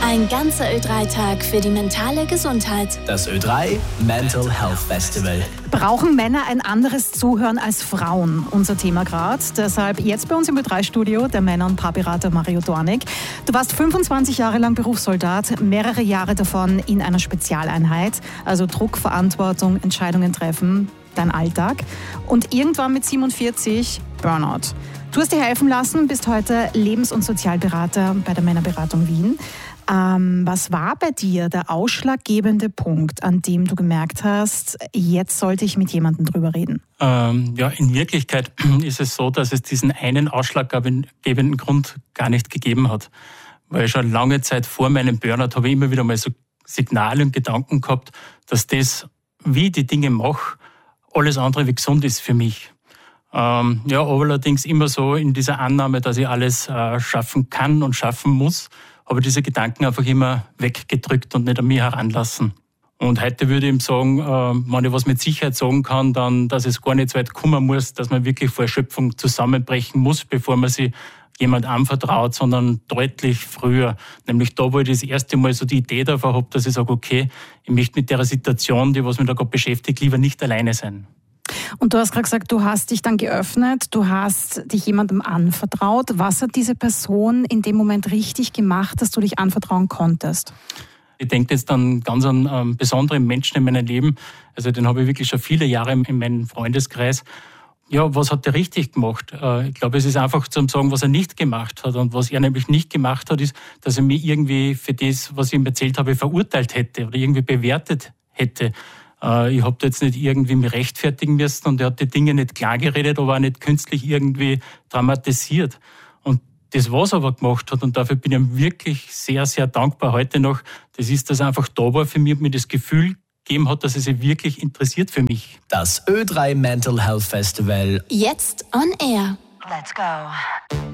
Ein ganzer Ö3-Tag für die mentale Gesundheit. Das Ö3 Mental Health Festival. Brauchen Männer ein anderes Zuhören als Frauen? Unser Thema gerade. Deshalb jetzt bei uns im Ö3-Studio der Männer- und Paarberater Mario Dornig. Du warst 25 Jahre lang Berufssoldat, mehrere Jahre davon in einer Spezialeinheit. Also Druck, Verantwortung, Entscheidungen treffen, dein Alltag. Und irgendwann mit 47 Burnout. Du hast dir helfen lassen, bist heute Lebens- und Sozialberater bei der Männerberatung Wien. Was war bei dir der ausschlaggebende Punkt, an dem du gemerkt hast, jetzt sollte ich mit jemandem drüber reden? In Wirklichkeit ist es so, dass es diesen einen ausschlaggebenden Grund gar nicht gegeben hat. Weil schon lange Zeit vor meinem Burnout habe ich immer wieder mal so Signale und Gedanken gehabt, dass das, wie ich die Dinge mache, alles andere wie gesund ist für mich. Aber allerdings immer so in dieser Annahme, dass ich alles schaffen kann und schaffen muss, habe diese Gedanken einfach immer weggedrückt und nicht an mich heranlassen. Und heute würde ich ihm sagen, wenn ich was mit Sicherheit sagen kann, dann, dass es gar nicht so weit kommen muss, dass man wirklich vor Erschöpfung zusammenbrechen muss, bevor man sich jemand anvertraut, sondern deutlich früher. Nämlich da, wo ich das erste Mal so die Idee davon habe, dass ich sage, okay, ich möchte mit der Situation, die was mich da gerade beschäftigt, lieber nicht alleine sein. Und du hast gerade gesagt, du hast dich dann geöffnet, du hast dich jemandem anvertraut. Was hat diese Person in dem Moment richtig gemacht, dass du dich anvertrauen konntest? Ich denke jetzt dann ganz an besondere Menschen in meinem Leben. Also den habe ich wirklich schon viele Jahre in meinem Freundeskreis. Ja, was hat er richtig gemacht? Ich glaube, es ist einfach zu sagen, was er nicht gemacht hat. Und was er nämlich nicht gemacht hat, ist, dass er mich irgendwie für das, was ich ihm erzählt habe, verurteilt hätte oder irgendwie bewertet hätte. Ich habe da jetzt nicht irgendwie mich rechtfertigen müssen und er hat die Dinge nicht klar geredet, aber auch nicht künstlich irgendwie dramatisiert. Und das, was er aber gemacht hat, und dafür bin ich ihm wirklich sehr, sehr dankbar heute noch, das ist, dass er einfach da war für mich und mir das Gefühl gegeben hat, dass er sich wirklich interessiert für mich. Das Ö3 Mental Health Festival. Jetzt on air. Let's go.